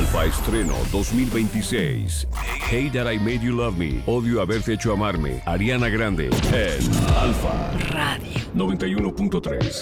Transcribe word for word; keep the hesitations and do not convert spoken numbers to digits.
Alfa Estreno dos mil veintiséis. Hey That I Made You Love Me. Odio haberte hecho amarme. Ariana Grande. En Alfa Radio noventa y uno punto tres.